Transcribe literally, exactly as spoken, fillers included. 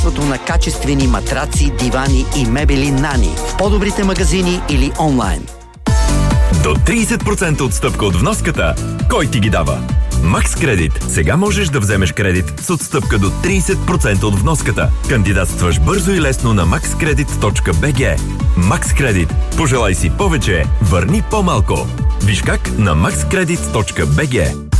качеството на качествени матраци, дивани и мебели Нани в по-добрите магазини или онлайн. До трийсет процента отстъпка от вноската. Кой ти ги дава? Макс Кредит. Сега можеш да вземеш кредит с отстъпка до трийсет процента от вноската. Кандидатстваш бързо и лесно на макс кредит точка би джи. Макс Кредит. Пожелай си повече, върни по-малко. Виж как на макс кредит точка би джи.